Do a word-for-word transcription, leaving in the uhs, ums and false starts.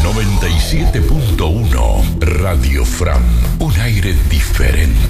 noventa y siete punto uno Radio Fram, un aire diferente.